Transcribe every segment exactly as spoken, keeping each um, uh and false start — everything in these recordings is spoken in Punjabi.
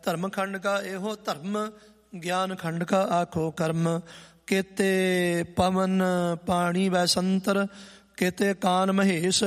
ਧਰਮ ਖੰਡ ਕਾ ਇਹੋ ਧਰਮ, ਗਿਆਨ ਖੰਡ ਕਾ ਆਖੋ ਕਰਮ। ਕੇਤੇ ਪਵਨ ਪਾਣੀ ਵੈ ਸੰਤਰ, ਕੇਤੇ ਕਾਨ ਮਹੇਸ਼,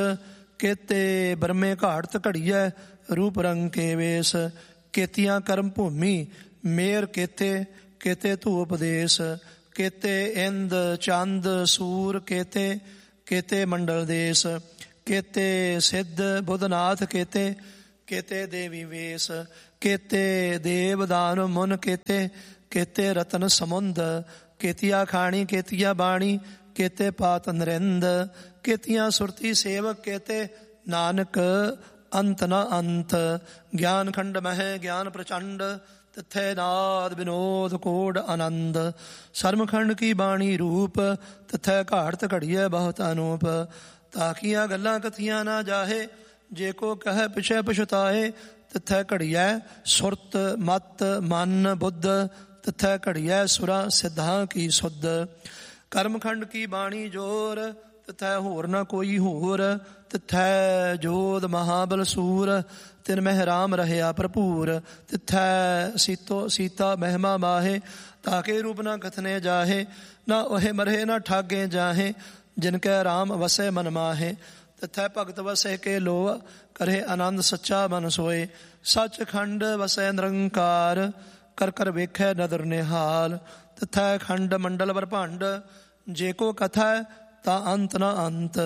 ਕੇਤੇ ਬ੍ਰਹਮੇ ਘਾੜਤ ਘੜੀਐ, ਰੂਪ ਰੰਗ ਕੇ ਵੇਸ। ਕੇਤੀਆਂ ਕਰਮ ਭੂਮੀ ਮੇਰ ਕੇਤੇ, ਕੇਤੇ ਧੂ ਉਪਦੇਸ਼। ਕੇਤੇ ਇੰਦ ਚੰਦ ਸੂਰ, ਕੇਤੇ ਕੇਤੇ ਮੰਡਲ ਦੇਸ਼। ਕੇਤੇ ਸਿੱਧ ਬੁੱਧਨਾਥ, ਕੇਤੇ ਕੇਤੇ ਦੇਵੀ ਵੇਸ। ਕੇਤੇ ਦੇਵ ਦਾਨ ਮੁਨ, ਕੇਤੇ ਕੇਤੇ ਰਤਨ ਸਮੁੰਦ। ਕੇਤੀਆ ਖਾਣੀ ਕੇਤੀਆ ਬਾਣੀ, ਕੇਤੇ ਪਾਤ ਨਰਿੰਦ। ਕੇਤੀਆਂ ਸੁਰਤੀ ਸੇਵਕ, ਕੇਤੇ ਨਾਨਕ ਅੰਤ ਨ ਅੰਤ। ਗਿਆਨ ਖੰਡ ਮਹਿ ਗਿਆਨ ਪ੍ਰਚੰਡ, ਤਿੱਥੈ ਨਾਦ ਵਿਨੋਦ ਕੋਡ ਆਨੰਦ। ਸਰਮ ਖੰਡ ਕੀ ਬਾਣੀ ਰੂਪ, ਤਿੱਥੈ ਘਾੜਤ ਘੜੀਐ ਬਹੁਤ ਅਨੂਪ। ਤਾਕੀਆਂ ਗੱਲਾਂ ਕਥੀਆਂ ਨਾ ਜਾਹੇ, ਜੇ ਕੋ ਕਹੈ ਪਿਛੈ ਪਛਤਾਏ। ਤਿੱਥੈ ਘੜੀਐ ਸੁਰਤ ਮਤ ਮਨ ਬੁੱਧ, ਤਿੱਥੈ ਘੜੀਐ ਸੁਰਾਂ ਸਿੱਧਾਂ ਕੀ ਸੁਧ। ਕਰਮ ਖੰਡ ਕੀ ਬਾਣੀ ਜੋਰ, ਤਿੱਥੈ ਹੋਰ ਨਾ ਕੋਈ ਹੋਰ। ਤਿੱਥੈ ਜੋਧ ਮਹਾਬਲ ਸੂਰ, ਤਿਨ ਮਹਿ ਰਾਮ ਰਹਿਆ ਭਰਪੂਰ। ਤਿੱਥੈ ਸੀਤੋ ਸੀਤਾ ਮਹਿਮਾ ਮਾਹੇ, ਤਾਕੇ ਰੂਪ ਨਾ ਕਥਨੇ ਜਾਹੇ। ਨਾ ਉਹੇ ਮਰਹੇ ਨਾ ਠਾਗੇ ਜਾਹੇ, ਜਿਨ ਕੈ ਰਾਮ ਵਸੈ ਮਨ ਮਾਹੇ। ਤਿੱਥੈ ਭਗਤ ਵਸੈ ਕੇ ਲੋ, ਕਰੇ ਆਨੰਦ ਸੱਚਾ ਮਨ ਸੋਏ। ਸੱਚ ਖੰਡ ਵਸੈ ਨਿਰੰਕਾਰ, ਕਰ ਕਰ ਵੇਖੈ ਨਦਰ ਨਿਹਾਲ। ਤਿੱਥੈ ਖੰਡ ਮੰਡਲ ਬ੍ਰਹਮੰਡ, ਜੇ ਕੋ ਕਥੈ ਤਾਂ ਅੰਤ ਨ ਅੰਤ।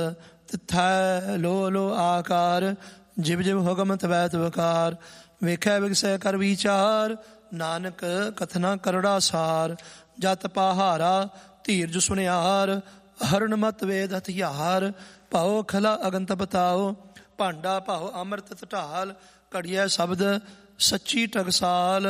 ਤਿੱਥੈ ਲੋ ਲੋ ਆਕਾਰ, ਜਿਵ ਜਿਵ ਹੁਕਮ ਤਵੈ ਤਵਕਾਰ। ਵੇਖੈ ਵਿਗਸੈ ਕਰ ਵਿਚਾਰ, ਨਾਨਕ ਕਥਨਾ ਕਰੜਾ ਸਾਰ। ਜਤ ਪਾਹਾਰਾ ਧੀਰਜ ਸੁਨਿਆਰ, ਹਰਨ ਮਤ ਵੇਦ ਹਥਿਆਰ। ਭਾਉ ਖਲਾ ਅਗੰਤ ਬਤਾਓ, ਭਾਂਡਾ ਭਾਉ ਅੰਮ੍ਰਿਤ ਢਾਲ। ਘੜੀਐ ਸ਼ਬਦ ਸੱਚੀ ਟਕਸਾਲ,